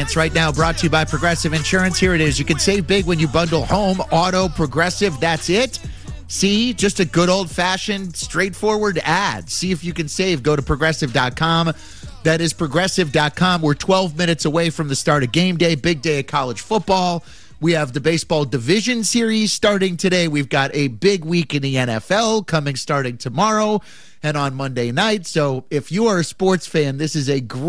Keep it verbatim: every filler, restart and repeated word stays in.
Finance right now, brought to you by Progressive Insurance. Here it is. You can save big when you bundle home, auto, Progressive. That's it. See, just a good old-fashioned, straightforward ad. See if you can save. Go to progressive dot com. That is progressive dot com. We're twelve minutes away from the start of game day, big day of college football. We have the baseball division series starting today. We've got a big week in the N F L coming starting tomorrow and on Monday night. So if you are a sports fan, this is a great